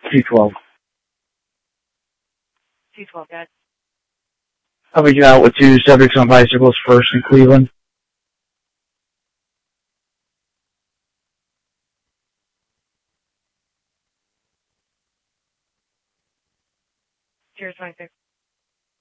212. 212, got it. I'll be out with two subjects on bicycles first in Cleveland. Cheers, 26.